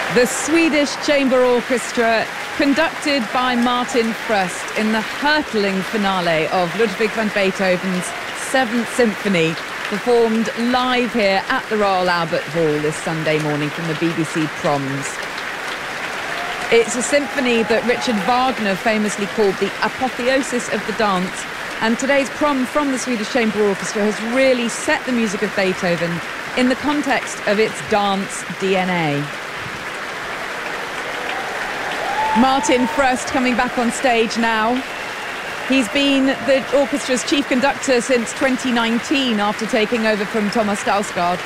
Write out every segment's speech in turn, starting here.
The Swedish Chamber Orchestra, conducted by Martin Fröst in the hurtling finale of Ludwig van Beethoven's Seventh Symphony, performed live here at the Royal Albert Hall this Sunday morning from the BBC Proms. It's a symphony that Richard Wagner famously called the apotheosis of the dance, and today's Prom from the Swedish Chamber Orchestra has really set the music of Beethoven in the context of its dance DNA. Martin Fröst coming back on stage now. He's been the orchestra's chief conductor since 2019 after taking over from Thomas Dausgaard,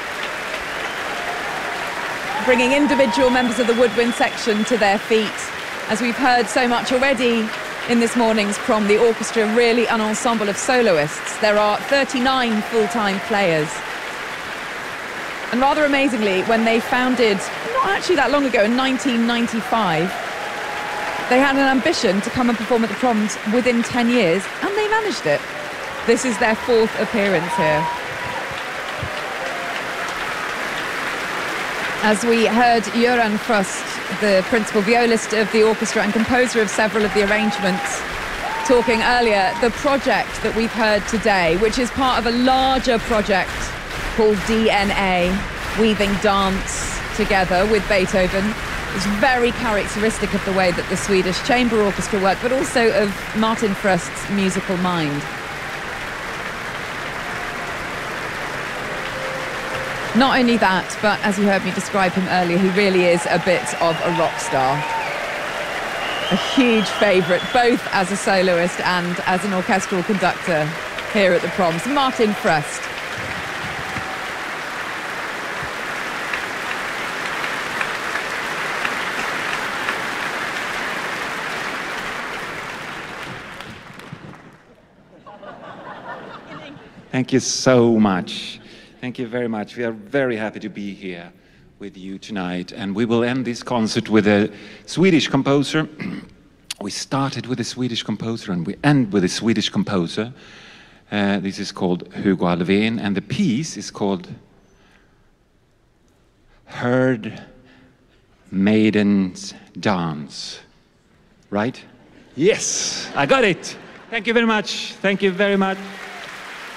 bringing individual members of the woodwind section to their feet. As we've heard so much already in this morning's Prom, the orchestra really an ensemble of soloists. There are 39 full-time players. And rather amazingly, when they founded, not actually that long ago, in 1995, they had an ambition to come and perform at the Proms within 10 years, and they managed it. This is their fourth appearance here. As we heard Göran Fröst, the principal violist of the orchestra and composer of several of the arrangements, talking earlier, the project that we've heard today, which is part of a larger project called DNA, weaving dance together with Beethoven, is very characteristic of the way that the Swedish Chamber Orchestra work, but also of Martin Fröst's musical mind. Not only that, but as you heard me describe him earlier, he really is a bit of a rock star. A huge favourite, both as a soloist and as an orchestral conductor here at the Proms. Martin Fröst. Thank you so much. Thank you very much. We are very happy to be here with you tonight, and we will end this concert with a Swedish composer. We started with a Swedish composer and we end with a Swedish composer. This is called Hugo Alfvén, and the piece is called Herd Maidens Dance. Right? Yes, I got it. Thank you very much. Thank you very much.